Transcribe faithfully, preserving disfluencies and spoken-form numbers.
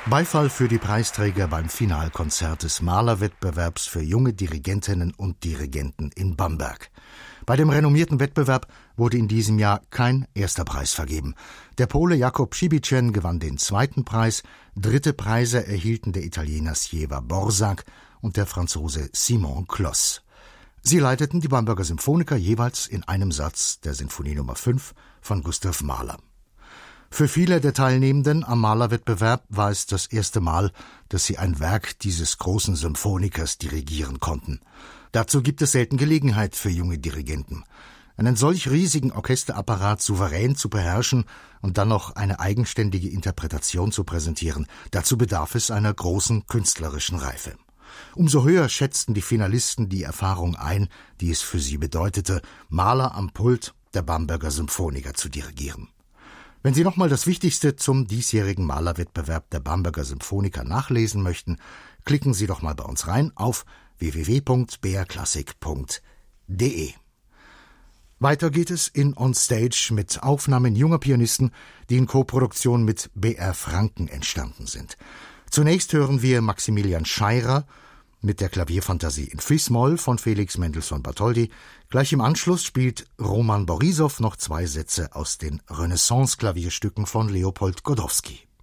Beifall für die Preisträger beim Finalkonzert des Malerwettbewerbs für junge Dirigentinnen und Dirigenten in Bamberg. Bei dem renommierten Wettbewerb wurde in diesem Jahr kein erster Preis vergeben. Der Pole Jakub Cibicen gewann den zweiten Preis, dritte Preise erhielten der Italiener Siewa Borsak und der Franzose Simon Kloss. Sie leiteten die Bamberger Symphoniker jeweils in einem Satz der Sinfonie Nummer fünf von Gustav Mahler. Für viele der Teilnehmenden am Malerwettbewerb war es das erste Mal, dass sie ein Werk dieses großen Symphonikers dirigieren konnten. Dazu gibt es selten Gelegenheit für junge Dirigenten. Einen solch riesigen Orchesterapparat souverän zu beherrschen und dann noch eine eigenständige Interpretation zu präsentieren, dazu bedarf es einer großen künstlerischen Reife. Umso höher schätzten die Finalisten die Erfahrung ein, die es für sie bedeutete, Mahler am Pult der Bamberger Symphoniker zu dirigieren. Wenn Sie nochmal das Wichtigste zum diesjährigen Malerwettbewerb der Bamberger Symphoniker nachlesen möchten, klicken Sie doch mal bei uns rein auf w w w punkt b r klassik punkt d e. Weiter geht es in On Stage mit Aufnahmen junger Pianisten, die in Koproduktion mit B R Franken entstanden sind. Zunächst hören wir Maximilian Scheirer mit der Klavierfantasie in Fis-Moll von Felix Mendelssohn Bartholdy. Gleich im Anschluss spielt Roman Borissow noch zwei Sätze aus den Renaissance-Klavierstücken von Leopold Godowsky.